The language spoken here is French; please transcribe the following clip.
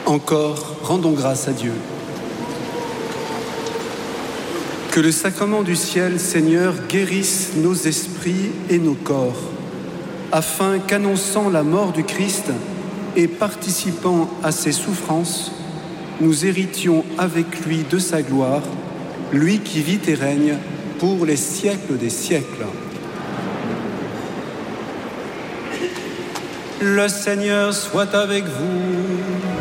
Encore, rendons grâce à Dieu. Que le sacrement du ciel, Seigneur, guérisse nos esprits et nos corps, afin qu'annonçant la mort du Christ et participant à ses souffrances, nous héritions avec lui de sa gloire, lui qui vit et règne pour les siècles des siècles. Le Seigneur soit avec vous.